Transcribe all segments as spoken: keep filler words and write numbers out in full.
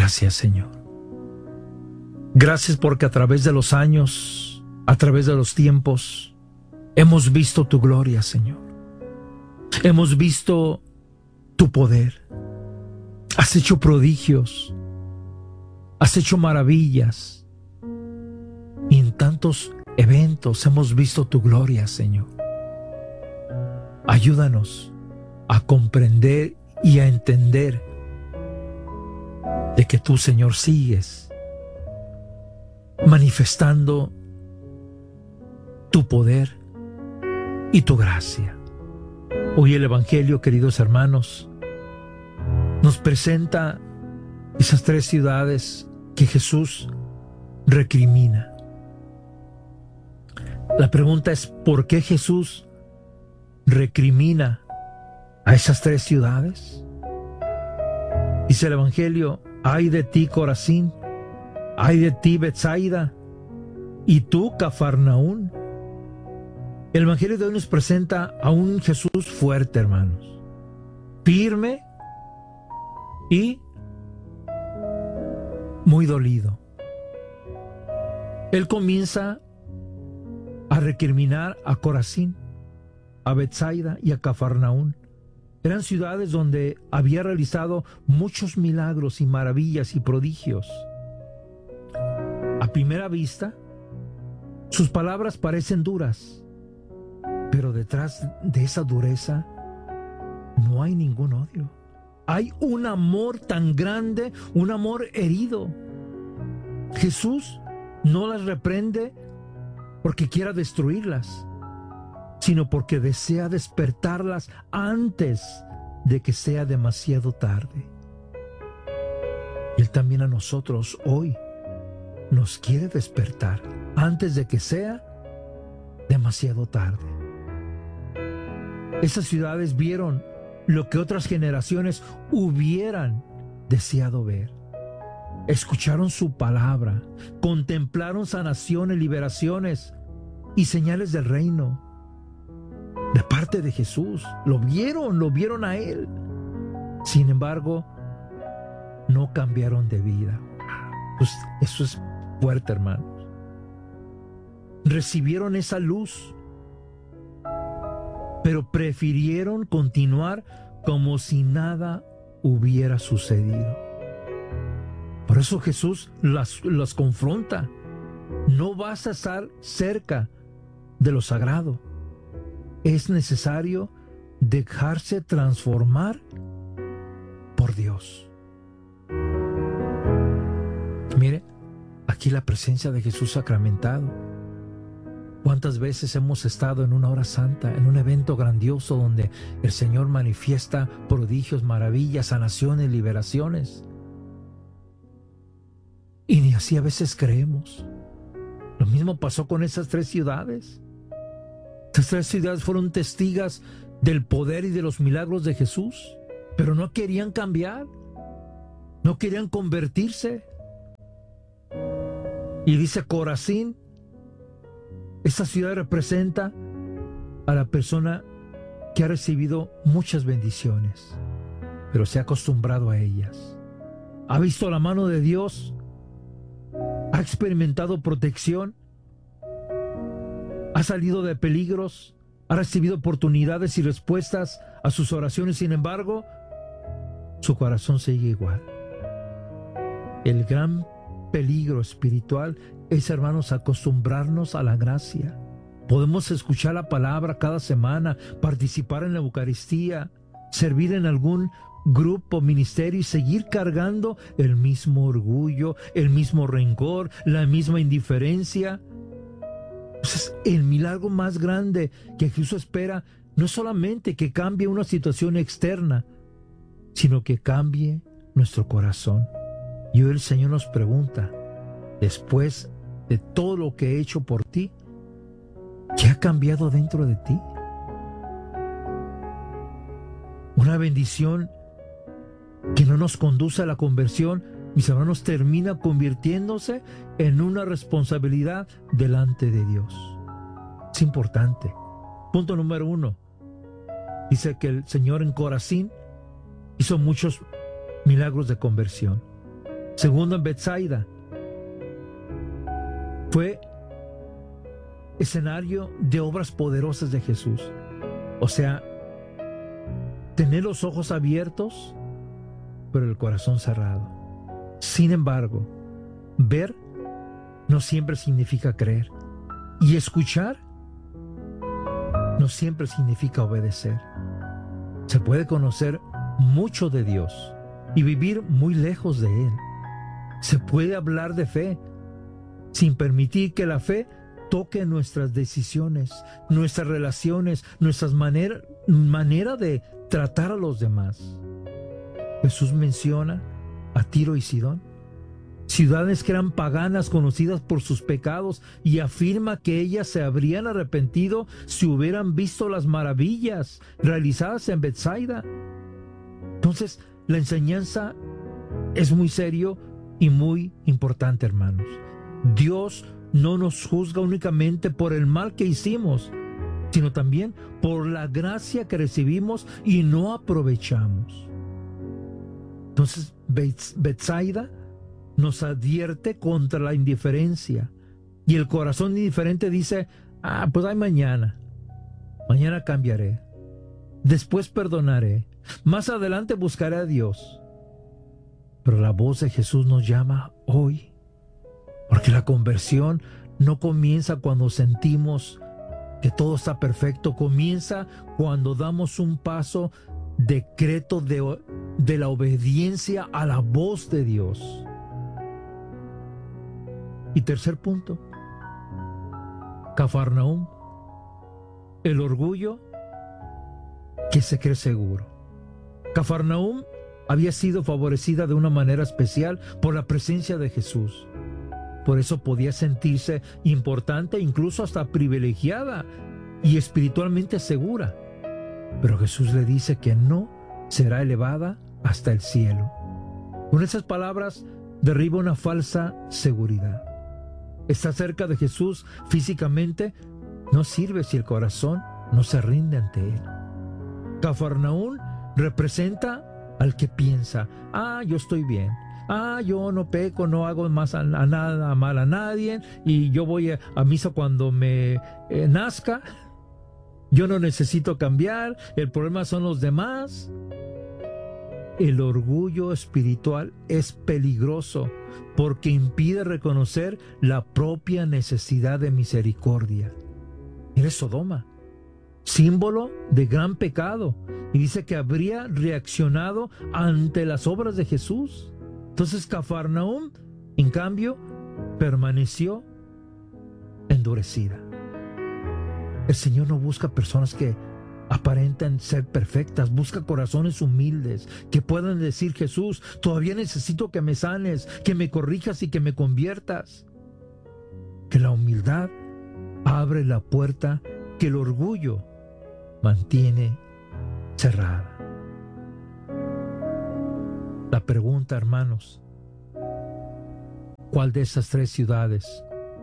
Gracias, Señor. Gracias porque a través de los años, a través de los tiempos, hemos visto tu gloria, Señor. Hemos visto tu poder. Has hecho prodigios. Has hecho maravillas. Y en tantos eventos hemos visto tu gloria, Señor. Ayúdanos a comprender y a entender de que tú, Señor, sigues manifestando tu poder y tu gracia. Hoy el Evangelio, queridos hermanos, nos presenta esas tres ciudades que Jesús recrimina. La pregunta es, ¿por qué Jesús recrimina a esas tres ciudades? Dice el Evangelio: ay de ti, Corazín, ay de ti, Betsaida, y tú, Cafarnaún. El Evangelio de hoy nos presenta a un Jesús fuerte, hermanos, firme y muy dolido. Él comienza a recriminar a Corazín, a Betsaida y a Cafarnaún. Eran ciudades donde había realizado muchos milagros y maravillas y prodigios. A primera vista, sus palabras parecen duras, pero detrás de esa dureza no hay ningún odio. Hay un amor tan grande, un amor herido. Jesús no las reprende porque quiera destruirlas, sino porque desea despertarlas antes de que sea demasiado tarde. Él también a nosotros hoy nos quiere despertar antes de que sea demasiado tarde. Esas ciudades vieron lo que otras generaciones hubieran deseado ver. Escucharon su palabra, contemplaron sanaciones, liberaciones y señales del reino de parte de Jesús. Lo vieron, lo vieron a Él. Sin embargo, no cambiaron de vida. Pues eso es fuerte, hermanos. Recibieron esa luz, pero prefirieron continuar como si nada hubiera sucedido. Por eso Jesús las, las confronta. No vas a estar cerca de lo sagrado. Es necesario dejarse transformar por Dios. Mire, aquí la presencia de Jesús sacramentado. ¿Cuántas veces hemos estado en una hora santa, en un evento grandioso donde el Señor manifiesta prodigios, maravillas, sanaciones, liberaciones? Y ni así a veces creemos. Lo mismo pasó con esas tres ciudades. Estas tres ciudades fueron testigos del poder y de los milagros de Jesús, pero no querían cambiar, no querían convertirse. Y dice Corazín, esta ciudad representa a la persona que ha recibido muchas bendiciones, pero se ha acostumbrado a ellas. Ha visto la mano de Dios, ha experimentado protección, ha salido de peligros, ha recibido oportunidades y respuestas a sus oraciones. Sin embargo, su corazón sigue igual. El gran peligro espiritual es, hermanos, acostumbrarnos a la gracia. Podemos escuchar la palabra cada semana, participar en la Eucaristía, servir en algún grupo, ministerio y seguir cargando el mismo orgullo, el mismo rencor, la misma indiferencia. Entonces, el milagro más grande que Jesús espera no es solamente que cambie una situación externa, sino que cambie nuestro corazón. Y hoy el Señor nos pregunta, después de todo lo que he hecho por ti, ¿qué ha cambiado dentro de ti? Una bendición que no nos conduce a la conversión, mis hermanos, termina convirtiéndose en una responsabilidad delante de Dios. Es importante. Punto número uno. Dice que el Señor en Corazín hizo muchos milagros de conversión. Segundo, en Betsaida fue escenario de obras poderosas de Jesús. O sea, tener los ojos abiertos, pero el corazón cerrado. Sin embargo, ver no siempre significa creer. Y escuchar no siempre significa obedecer. Se puede conocer mucho de Dios y vivir muy lejos de Él. Se puede hablar de fe sin permitir que la fe toque nuestras decisiones, nuestras relaciones, nuestras maneras manera de tratar a los demás. Jesús menciona a Tiro y Sidón, ciudades que eran paganas, conocidas por sus pecados, y afirma que ellas se habrían arrepentido si hubieran visto las maravillas realizadas en Betsaida. Entonces, la enseñanza es muy serio y muy importante, hermanos. Dios no nos juzga únicamente por el mal que hicimos, sino también por la gracia que recibimos y no aprovechamos. Entonces, Betsaida nos advierte contra la indiferencia. Y el corazón indiferente dice, ah, pues hay mañana. Mañana cambiaré. Después perdonaré. Más adelante buscaré a Dios. Pero la voz de Jesús nos llama hoy. Porque la conversión no comienza cuando sentimos que todo está perfecto. Comienza cuando damos un paso decreto de, de la obediencia a la voz de Dios. Y tercer punto, Cafarnaúm, el orgullo que se cree seguro. Cafarnaúm había sido favorecida de una manera especial por la presencia de Jesús. Por eso podía sentirse importante, incluso hasta privilegiada y espiritualmente segura. Pero Jesús le dice que no será elevada hasta el cielo. Con esas palabras derriba una falsa seguridad. Estar cerca de Jesús físicamente no sirve si el corazón no se rinde ante Él. Cafarnaúm representa al que piensa, ah, yo estoy bien, ah, yo no peco, no hago más a, a nada mal a nadie, y yo voy a, a misa cuando me eh, nazca, yo no necesito cambiar, el problema son los demás. El orgullo espiritual es peligroso porque impide reconocer la propia necesidad de misericordia. Eres Sodoma, símbolo de gran pecado, y dice que habría reaccionado ante las obras de Jesús. Entonces Cafarnaúm, en cambio, permaneció endurecida. El Señor no busca personas que aparentan ser perfectas, busca corazones humildes que puedan decir, Jesús, todavía necesito que me sanes, que me corrijas y que me conviertas. Que la humildad abre la puerta que el orgullo mantiene cerrada. La pregunta, hermanos, ¿cuál de esas tres ciudades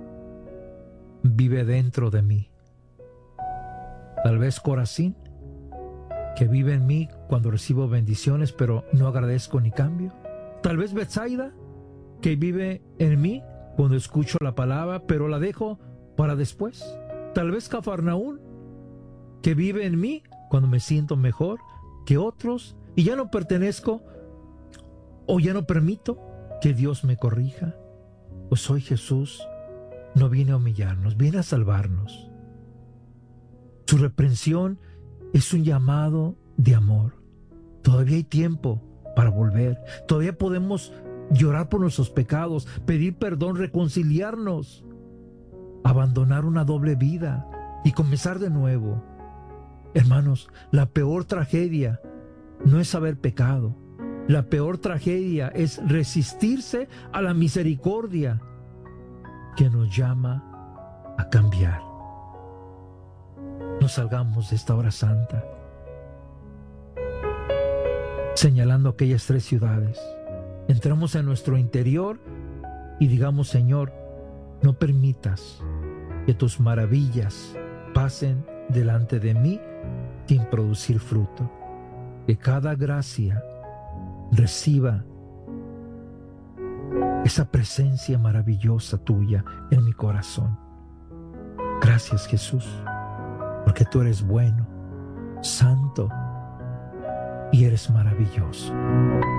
vive dentro de mí? Tal vez Corazín, que vive en mí cuando recibo bendiciones, pero no agradezco ni cambio. Tal vez Betsaida, que vive en mí cuando escucho la palabra, pero la dejo para después. Tal vez Cafarnaúm, que vive en mí cuando me siento mejor que otros y ya no pertenezco o ya no permito que Dios me corrija. Pues hoy Jesús no viene a humillarnos, viene a salvarnos. Su reprensión es un llamado de amor. Todavía hay tiempo para volver. Todavía podemos llorar por nuestros pecados, pedir perdón, reconciliarnos, abandonar una doble vida y comenzar de nuevo. Hermanos, la peor tragedia no es haber pecado. La peor tragedia es resistirse a la misericordia que nos llama a cambiar. No salgamos de esta hora santa señalando aquellas tres ciudades. Entramos en nuestro interior y digamos, Señor, no permitas que tus maravillas pasen delante de mí sin producir fruto. Que cada gracia reciba esa presencia maravillosa tuya en mi corazón. Gracias, Jesús, porque tú eres bueno, santo y eres maravilloso.